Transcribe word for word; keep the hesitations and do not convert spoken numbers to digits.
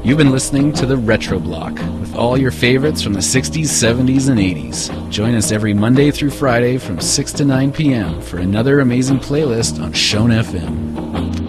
You've been listening to the Retro Block with all your favorites from the sixties, seventies, and eighties. Join us every Monday through Friday from six to nine p.m. for another amazing playlist on Shone F M.